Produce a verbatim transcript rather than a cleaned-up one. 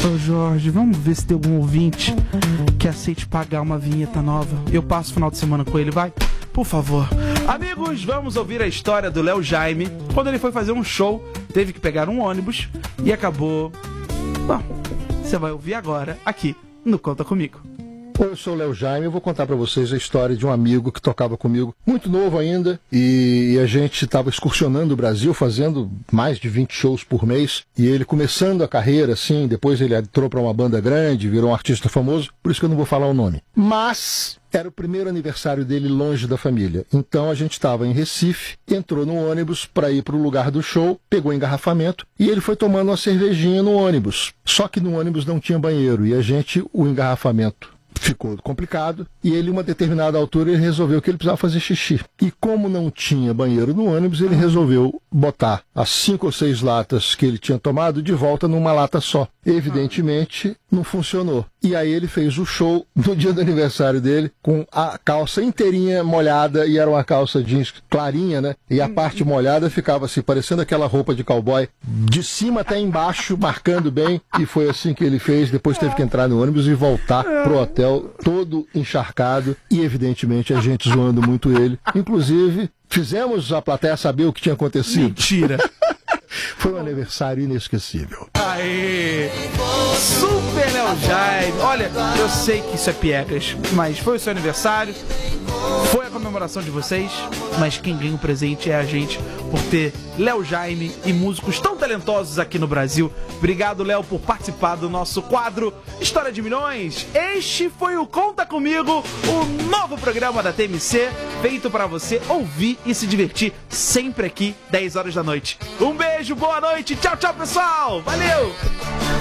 Ô Jorge, vamos ver se tem algum ouvinte que aceite pagar uma vinheta nova. Eu passo o final de semana com ele, vai? Por favor. Amigos, vamos ouvir a história do Léo Jaime. Quando ele foi fazer um show, teve que pegar um ônibus e acabou... Bom, você vai ouvir agora, aqui, no Conta Comigo. Oi, eu sou o Léo Jaime, eu vou contar para vocês a história de um amigo que tocava comigo, muito novo ainda, e a gente estava excursionando o Brasil, fazendo mais de vinte shows por mês, e ele começando a carreira, assim, depois ele entrou para uma banda grande, virou um artista famoso, por isso que eu não vou falar o nome. Mas era o primeiro aniversário dele longe da família, então a gente estava em Recife, entrou no ônibus para ir para o lugar do show, pegou engarrafamento, e ele foi tomando uma cervejinha no ônibus, só que no ônibus não tinha banheiro, e a gente, o engarrafamento ficou complicado, e ele, uma determinada altura, ele resolveu que ele precisava fazer xixi. E como não tinha banheiro no ônibus, ele resolveu botar as cinco ou seis latas que ele tinha tomado de volta numa lata só. Evidentemente, não funcionou. E aí ele fez o show no dia do aniversário dele, com a calça inteirinha molhada, e era uma calça jeans clarinha, né? E a parte molhada ficava assim, parecendo aquela roupa de cowboy, de cima até embaixo, marcando bem, e foi assim que ele fez. Depois teve que entrar no ônibus e voltar pro hotel todo encharcado, e evidentemente a gente zoando muito ele. Inclusive, fizemos a plateia saber o que tinha acontecido. Mentira! Foi um aniversário inesquecível. Aê! Super Léo Jaime! Olha, eu sei que isso é piegas, mas foi o seu aniversário, foi a comemoração de vocês, mas quem ganha o presente é a gente, por ter Léo Jaime e músicos tão talentosos aqui no Brasil. Obrigado, Léo, por participar do nosso quadro História de Milhões. Este foi o Conta Comigo, o novo programa da T M C, feito pra você ouvir e se divertir sempre aqui, dez horas da noite. Um beijo, boa noite, tchau, tchau, pessoal! Valeu!